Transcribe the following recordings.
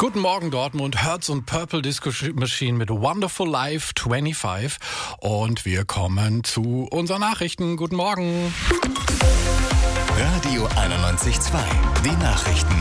Guten Morgen Dortmund, Hertz und Purple Disco Machine mit Wonderful Life 25 und wir kommen zu unseren Nachrichten. Guten Morgen. Radio 91.2, die Nachrichten.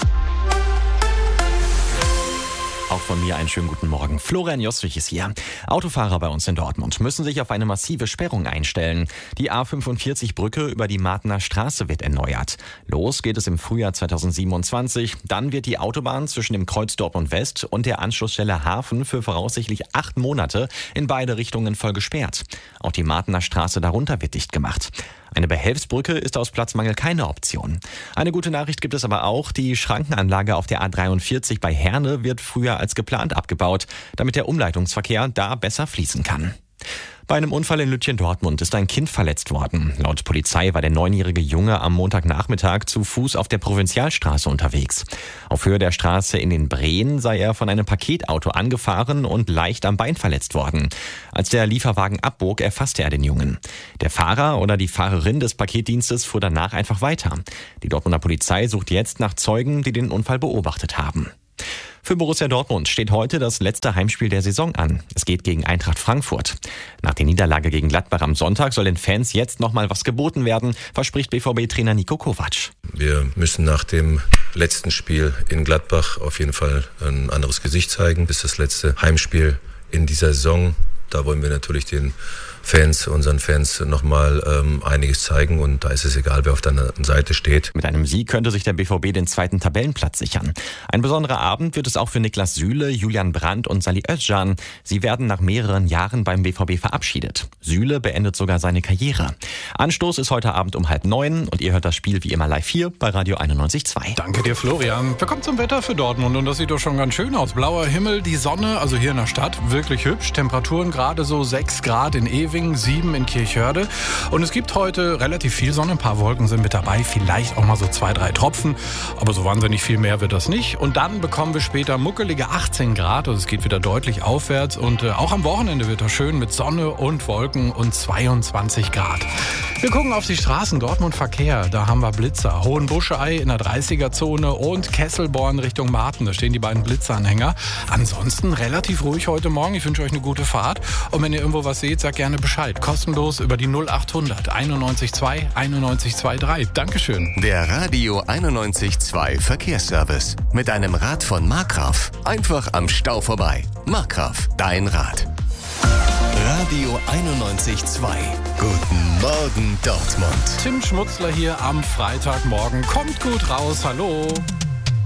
Auch von mir einen schönen guten Morgen. Florian Jostrich ist hier. Autofahrer bei uns in Dortmund müssen sich auf eine massive Sperrung einstellen. Die A45-Brücke über die Martener Straße wird erneuert. Los geht es im Frühjahr 2027. Dann wird die Autobahn zwischen dem Kreuz Dortmund West und der Anschlussstelle Hafen für voraussichtlich 8 Monate in beide Richtungen voll gesperrt. Auch die Martener Straße darunter wird dicht gemacht. Eine Behelfsbrücke ist aus Platzmangel keine Option. Eine gute Nachricht gibt es aber auch. Die Schrankenanlage auf der A43 bei Herne wird früher als geplant abgebaut, damit der Umleitungsverkehr da besser fließen kann. Bei einem Unfall in Lütjen-Dortmund ist ein Kind verletzt worden. Laut Polizei war der 9-jährige Junge am Montagnachmittag zu Fuß auf der Provinzialstraße unterwegs. Auf Höhe der Straße in den Breen sei er von einem Paketauto angefahren und leicht am Bein verletzt worden. Als der Lieferwagen abbog, erfasste er den Jungen. Der Fahrer oder die Fahrerin des Paketdienstes fuhr danach einfach weiter. Die Dortmunder Polizei sucht jetzt nach Zeugen, die den Unfall beobachtet haben. Für Borussia Dortmund steht heute das letzte Heimspiel der Saison an. Es geht gegen Eintracht Frankfurt. Nach der Niederlage gegen Gladbach am Sonntag soll den Fans jetzt nochmal was geboten werden, verspricht BVB-Trainer Niko Kovac. Wir müssen nach dem letzten Spiel in Gladbach auf jeden Fall ein anderes Gesicht zeigen. Das ist das letzte Heimspiel in dieser Saison. Da wollen wir natürlich unseren Fans nochmal einiges zeigen und da ist es egal, wer auf der anderen Seite steht. Mit einem Sieg könnte sich der BVB den 2. Tabellenplatz sichern. Ein besonderer Abend wird es auch für Niklas Süle, Julian Brandt und Salih Özcan. Sie werden nach mehreren Jahren beim BVB verabschiedet. Süle beendet sogar seine Karriere. Anstoß ist heute Abend um 8:30 und ihr hört das Spiel wie immer live hier bei Radio 91.2. Danke dir, Florian. Wir kommen zum Wetter für Dortmund und das sieht doch schon ganz schön aus. Blauer Himmel, die Sonne, also hier in der Stadt, wirklich hübsch. Temperaturen gerade so 6 Grad in Ewing, 7 in Kirchhörde. Und es gibt heute relativ viel Sonne, ein paar Wolken sind mit dabei, vielleicht auch mal so 2, 3 Tropfen. Aber so wahnsinnig viel mehr wird das nicht. Und dann bekommen wir später muckelige 18 Grad, also es geht wieder deutlich aufwärts. Und auch am Wochenende wird das schön mit Sonne und Wolken und 22 Grad. Wir gucken auf die Straßen, Dortmund Verkehr, da haben wir Blitzer. Hohenbuschei in der 30er-Zone und Kesselborn Richtung Marten, da stehen die beiden Blitzanhänger. Ansonsten relativ ruhig heute Morgen, ich wünsche euch eine gute Fahrt. Und wenn ihr irgendwo was seht, sagt gerne Bescheid. Kostenlos über die 0800 91.2 91.23. Dankeschön. Der Radio 91.2 Verkehrsservice. Mit einem Rad von Markgraf. Einfach am Stau vorbei. Markgraf, dein Rad. Radio 91.2. Guten Morgen Dortmund. Tim Schmutzler hier am Freitagmorgen. Kommt gut raus, hallo.